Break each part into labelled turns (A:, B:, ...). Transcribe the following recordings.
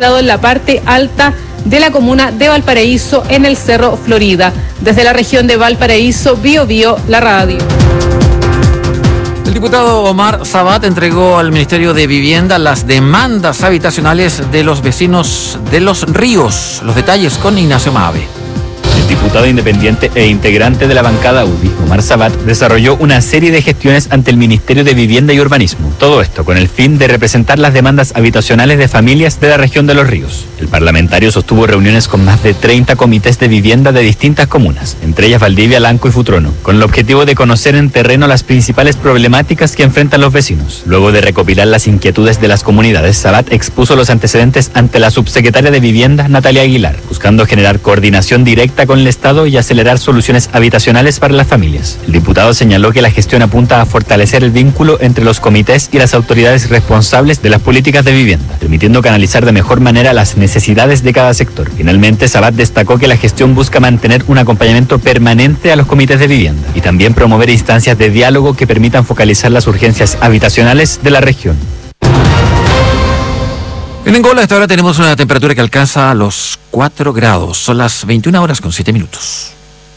A: en la parte alta de la comuna de Valparaíso, en el Cerro Florida. Desde la región de Valparaíso, Bio Bio, la radio.
B: El diputado Omar Sabat entregó al Ministerio de Vivienda las demandas habitacionales de los vecinos de Los Ríos. Los detalles con Ignacio Mabe.
C: El diputado independiente e integrante de la bancada UDI, Omar Sabat, desarrolló una serie de gestiones ante el Ministerio de Vivienda y Urbanismo. Todo esto con el fin de representar las demandas habitacionales de familias de la región de Los Ríos. El parlamentario sostuvo reuniones con más de 30 comités de vivienda de distintas comunas, entre ellas Valdivia, Lanco y Futrono, con el objetivo de conocer en terreno las principales problemáticas que enfrentan los vecinos. Luego de recopilar las inquietudes de las comunidades, Sabat expuso los antecedentes ante la subsecretaria de Vivienda, Natalia Aguilar, buscando generar coordinación directa con el Estado y acelerar soluciones habitacionales para las familias. El diputado señaló que la gestión apunta a fortalecer el vínculo entre los comités y las autoridades responsables de las políticas de vivienda, permitiendo canalizar de mejor manera las necesidades de cada sector. Finalmente, Sabat destacó que la gestión busca mantener un acompañamiento permanente a los comités de vivienda y también promover instancias de diálogo que permitan focalizar las urgencias habitacionales de la región.
B: En Angola, a esta hora tenemos una temperatura que alcanza los 4 grados. Son las 21:07.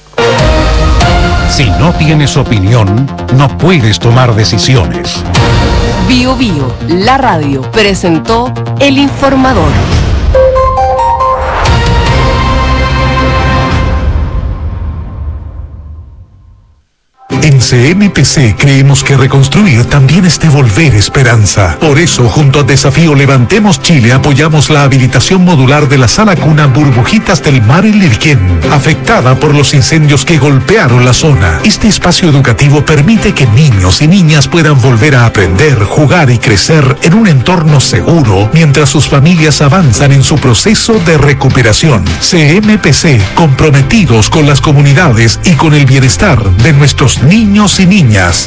D: Si no tienes opinión, no puedes tomar decisiones.
E: Bio Bio, la radio, presentó El Informador.
D: En CMPC creemos que reconstruir también es devolver esperanza. Por eso, junto a Desafío Levantemos Chile, apoyamos la habilitación modular de la sala cuna Burbujitas del Mar en Lirquén, afectada por los incendios que golpearon la zona. Este espacio educativo permite que niños y niñas puedan volver a aprender, jugar y crecer en un entorno seguro, mientras sus familias avanzan en su proceso de recuperación. CMPC, comprometidos con las comunidades y con el bienestar de nuestros niños y niñas.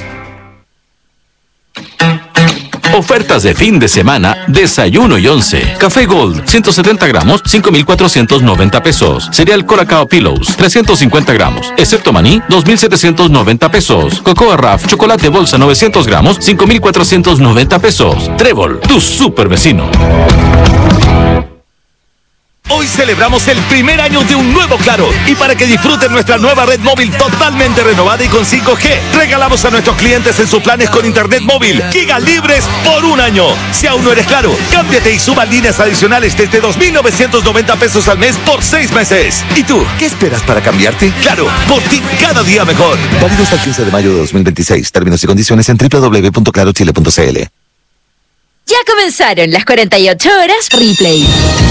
F: Ofertas de fin de semana, desayuno y once. Café Gold, 170 gramos, 5,490 pesos. Cereal Colacao Pillows, 350 gramos. Excepto maní, 2,790 pesos. Cocoa Raf, chocolate bolsa, 900 gramos, 5,490 pesos. Trébol, tu super vecino.
G: Hoy celebramos el primer año de un nuevo Claro, y para que disfruten nuestra nueva red móvil totalmente renovada y con 5G, regalamos a nuestros clientes en sus planes con internet móvil gigas libres por un año. Si aún no eres Claro, cámbiate y suma líneas adicionales desde 2,990 pesos al mes por 6 meses. ¿Y tú, qué esperas para cambiarte? Claro, por ti cada día mejor.
H: Válido hasta el 15 de mayo de 2026. Términos y condiciones en www.clarochile.cl.
I: Ya comenzaron las 48 horas Replay.